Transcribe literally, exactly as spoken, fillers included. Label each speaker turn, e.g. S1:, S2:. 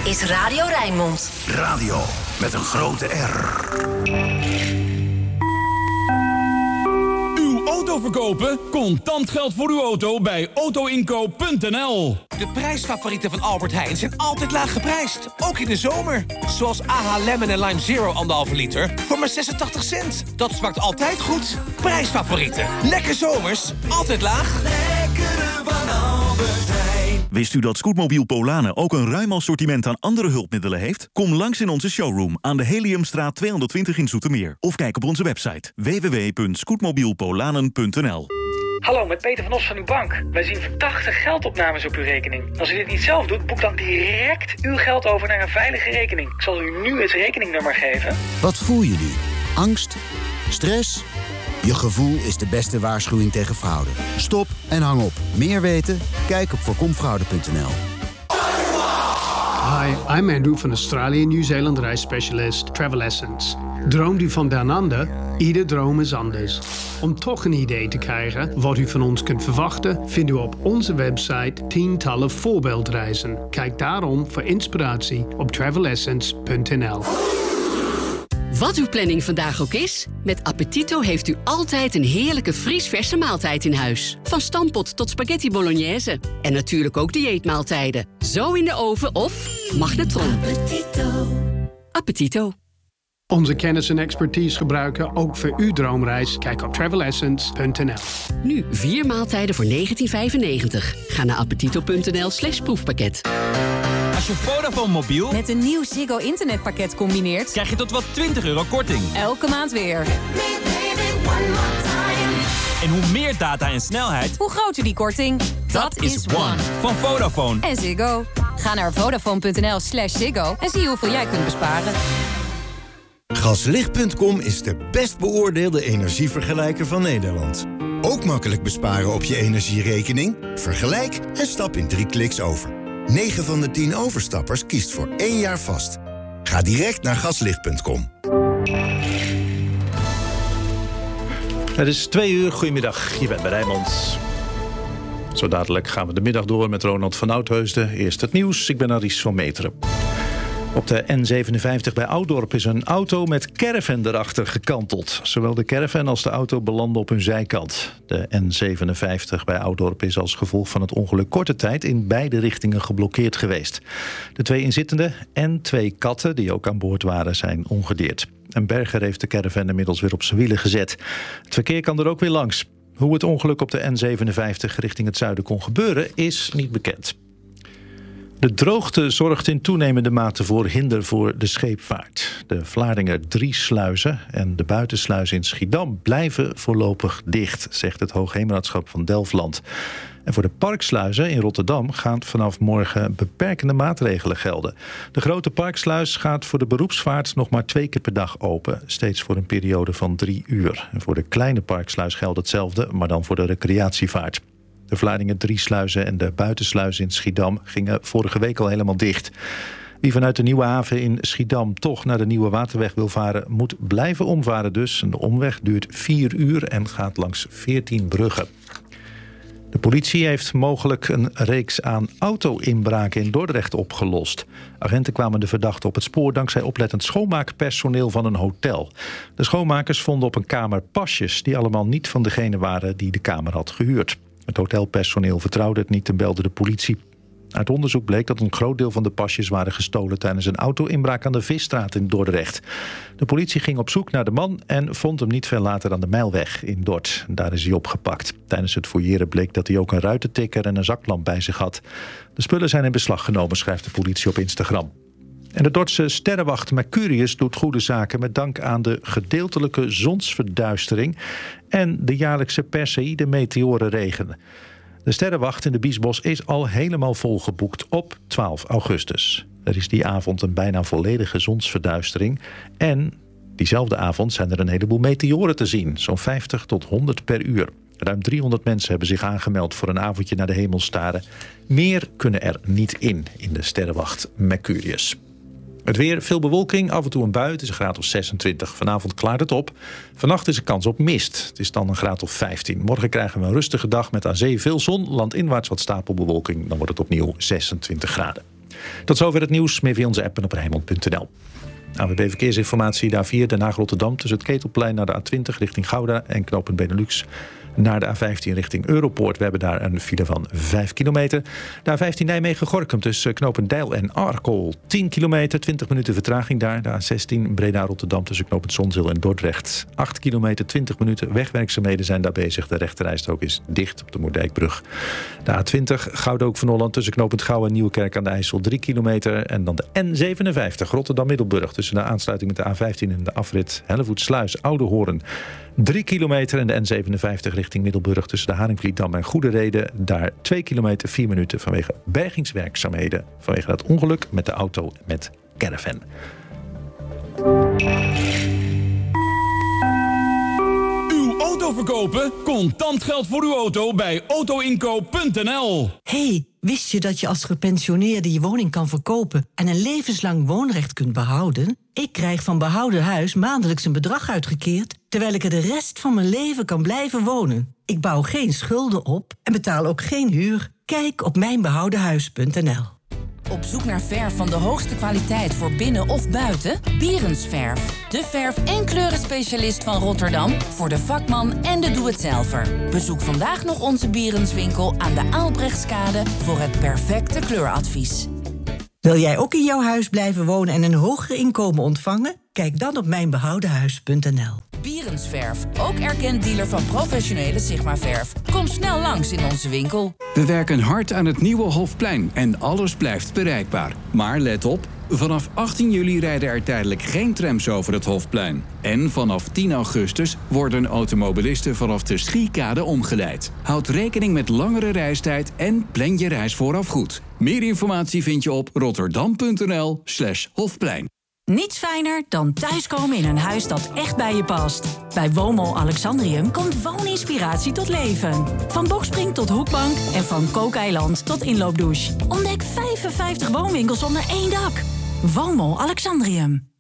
S1: is Radio Rijnmond.
S2: Radio met een grote R.
S3: Uw auto verkopen? Contant geld voor uw auto bij autoinkoop punt n l.
S4: De prijsfavorieten van Albert Heijn zijn altijd laag geprijsd. Ook in de zomer. Zoals A H Lemon en Lime Zero anderhalve liter voor maar zesentachtig cent. Dat smaakt altijd goed. Prijsfavorieten. Lekker zomers. Altijd laag. Lekkere van Albert Heijn.
S5: Wist u dat Scootmobiel Polanen ook een ruim assortiment aan andere hulpmiddelen heeft? Kom langs in onze showroom aan de Heliumstraat tweehonderdtwintig in Zoetermeer. Of kijk op onze website w w w punt scootmobiel polanen punt n l.
S6: Hallo, met Peter van Os van uw bank. Wij zien verdachte geldopnames op uw rekening. Als u dit niet zelf doet, boek dan direct uw geld over naar een veilige rekening. Ik zal u nu het rekeningnummer geven.
S7: Wat voel je nu? Angst? Stress? Je gevoel is de beste waarschuwing tegen fraude. Stop en hang op. Meer weten? Kijk op voorkom fraude punt n l.
S8: Hi, I'm Andrew van Australië Nieuw-Zeeland reisspecialist Travel Essence. Droomt u van down under? Ieder droom is anders. Om toch een idee te krijgen wat u van ons kunt verwachten, vindt u op onze website tientallen voorbeeldreizen. Kijk daarom voor inspiratie op travel essence punt n l.
S9: Wat uw planning vandaag ook is, met Appetito heeft u altijd een heerlijke vriesverse maaltijd in huis. Van stampot tot spaghetti bolognese. En natuurlijk ook dieetmaaltijden. Zo in de oven of magnetron. Appetito. Appetito.
S8: Onze kennis en expertise gebruiken ook voor uw droomreis. Kijk op travel essence punt n l.
S9: Nu vier maaltijden voor negentien vijfennegentig. Ga naar appetito punt n l slash proefpakket.
S10: Als je Vodafone mobiel
S11: met een nieuw Ziggo internetpakket combineert,
S10: krijg je tot wel twintig euro korting.
S11: Elke maand weer.
S10: En hoe meer data en snelheid,
S11: hoe groter die korting. Dat,
S10: Dat is One van Vodafone.
S11: En Ziggo. Ga naar vodafone punt n l slash Ziggo en zie hoeveel jij kunt besparen.
S12: Gaslicht punt com is de best beoordeelde energievergelijker van Nederland. Ook makkelijk besparen op je energierekening? Vergelijk en stap in drie kliks over. negen van de tien overstappers kiest voor één jaar vast. Ga direct naar gaslicht punt com.
S13: Het is twee uur. Goedemiddag, je bent bij Rijnmond. Zo dadelijk gaan we de middag door met Ronald van Oudheusden. Eerst het nieuws, ik ben Aries van Meteren. Op de N zevenenvijftig bij Ouddorp is een auto met caravan erachter gekanteld. Zowel de caravan als de auto belanden op hun zijkant. De N zevenenvijftig bij Ouddorp is als gevolg van het ongeluk korte tijd in beide richtingen geblokkeerd geweest. De twee inzittenden en twee katten die ook aan boord waren zijn ongedeerd. Een berger heeft de caravan inmiddels weer op zijn wielen gezet. Het verkeer kan er ook weer langs. Hoe het ongeluk op de N zevenenvijftig richting het zuiden kon gebeuren is niet bekend. De droogte zorgt in toenemende mate voor hinder voor de scheepvaart. De Vlaardingen Driesluizen en de buitensluizen in Schiedam blijven voorlopig dicht, zegt het Hoogheemraadschap van Delfland. En voor de parksluizen in Rotterdam gaan vanaf morgen beperkende maatregelen gelden. De grote parksluis gaat voor de beroepsvaart nog maar twee keer per dag open, steeds voor een periode van drie uur. En voor de kleine parksluis geldt hetzelfde, maar dan voor de recreatievaart. De Vlaardingen Driesluizen en de buitensluizen in Schiedam gingen vorige week al helemaal dicht. Wie vanuit de Nieuwe Haven in Schiedam toch naar de Nieuwe Waterweg wil varen, moet blijven omvaren dus. De omweg duurt vier uur en gaat langs veertien bruggen. De politie heeft mogelijk een reeks aan auto-inbraken in Dordrecht opgelost. Agenten kwamen de verdachte op het spoor dankzij oplettend schoonmaakpersoneel van een hotel. De schoonmakers vonden op een kamer pasjes die allemaal niet van degene waren die de kamer had gehuurd. Het hotelpersoneel vertrouwde het niet en belde de politie. Uit onderzoek bleek dat een groot deel van de pasjes waren gestolen tijdens een auto-inbraak aan de Visstraat in Dordrecht. De politie ging op zoek naar de man en vond hem niet veel later aan de Mijlweg in Dort. Daar is hij opgepakt. Tijdens het fouilleren bleek dat hij ook een ruitentikker en een zaklamp bij zich had. De spullen zijn in beslag genomen, schrijft de politie op Instagram. En de Dordtse sterrenwacht Mercurius doet goede zaken met dank aan de gedeeltelijke zonsverduistering en de jaarlijkse Perseïde-meteorenregen. De sterrenwacht in de Biesbos is al helemaal volgeboekt op twaalf augustus. Er is die avond een bijna volledige zonsverduistering en diezelfde avond zijn er een heleboel meteoren te zien, zo'n vijftig tot honderd per uur. Ruim driehonderd mensen hebben zich aangemeld voor een avondje naar de hemel staren. Meer kunnen er niet in, in de sterrenwacht Mercurius. Het weer, veel bewolking, af en toe een bui. Het is een graad of zesentwintig. Vanavond klaart het op. Vannacht is er kans op mist. Het is dan een graad of vijftien. Morgen krijgen we een rustige dag met aan zee veel zon. Landinwaarts wat stapelbewolking. Dan wordt het opnieuw zesentwintig graden. Tot zover het nieuws. Meer via onze app en op Rijnmond punt n l. A W B Verkeersinformatie, de A vier Den Haag-Rotterdam... tussen het Ketelplein naar de A twintig richting Gouda en knooppunt Benelux... naar de A vijftien richting Europoort. We hebben daar een file van vijf kilometer. De A vijftien Nijmegen-Gorinchem tussen knooppunt Deil en Arkel. tien kilometer, twintig minuten vertraging daar. De A zestien Breda-Rotterdam tussen knooppunt Zonzeel en Dordrecht. acht kilometer, twintig minuten. Wegwerkzaamheden zijn daar bezig. De rechterrijstrook is dicht op de Moerdijkbrug. De A twintig Gouda-Hoek van Holland tussen knooppunt Gouw en Nieuwekerk aan de IJssel. drie kilometer. En dan de N zevenenvijftig Rotterdam-Middelburg tussen de aansluiting met de A vijftien en de afrit Hellevoetsluis-Oudehoorn. drie kilometer en de N zevenenvijftig richting Middelburg tussen de Haringvlietdam en Goede Reden. Daar twee kilometer, vier minuten vanwege bergingswerkzaamheden. Vanwege dat ongeluk met de auto met caravan.
S3: Uw auto verkopen? Contant geld voor uw auto bij auto inkoop punt n l.
S1: Hey, wist je dat je als gepensioneerde je woning kan verkopen en een levenslang woonrecht kunt behouden? Ik krijg van Behouden Huis maandelijks een bedrag uitgekeerd, terwijl ik er de rest van mijn leven kan blijven wonen. Ik bouw geen schulden op en betaal ook geen huur. Kijk op mijn behouden huis punt n l.
S14: Op zoek naar verf van de hoogste kwaliteit voor binnen of buiten? Bierens Verf. De verf- en kleurenspecialist van Rotterdam voor de vakman en de doe-het-zelver. Bezoek vandaag nog onze Bierenswinkel aan de Aalbrechtskade voor het perfecte kleuradvies.
S1: Wil jij ook in jouw huis blijven wonen en een hoger inkomen ontvangen? Kijk dan op mijn behouden huis punt n l.
S14: Bierens Verf, ook erkend dealer van professionele Sigma verf. Kom snel langs in onze winkel.
S15: We werken hard aan het nieuwe Hofplein en alles blijft bereikbaar. Maar let op, vanaf achttien juli rijden er tijdelijk geen trams over het Hofplein. En vanaf tien augustus worden automobilisten vanaf de Schiekade omgeleid. Houd rekening met langere reistijd en plan je reis vooraf goed. Meer informatie vind je op rotterdam punt n l slash Hofplein.
S16: Niets fijner dan thuiskomen in een huis dat echt bij je past. Bij Woonmol Alexandrium komt wooninspiratie tot leven. Van bokspring tot hoekbank en van kookeiland tot inloopdouche. Ontdek vijfenvijftig woonwinkels onder één dak. Woonmol Alexandrium.